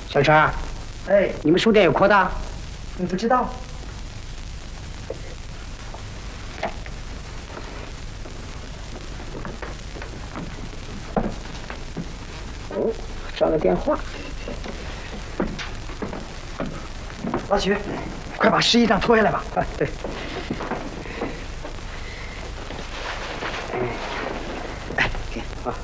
小陈， 哎， 你们书店有扩大？ 你不知道？ 哦，找个电话。 老许，快把湿衣裳脱下来吧。 啊，对。